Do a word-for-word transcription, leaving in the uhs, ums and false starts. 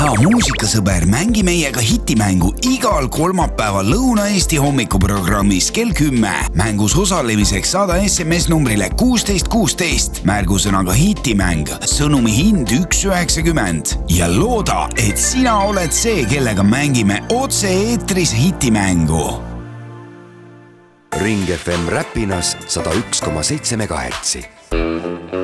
hea muusikasõber, mängi meiega hitimängu igal kolmapäeval Lõuna-Eesti hommikuprogrammis kell kümme. Mängus osalemiseks saada S M S numbrile kuusteist kuusteist, märgusõnaga hitimäng, sõnumi hind üks üheksakümmend ja looda, et sina oled see, kellega mängime otse eetris hitimängu. Ring F M Räpinas sada üks koma seitse megahertsi.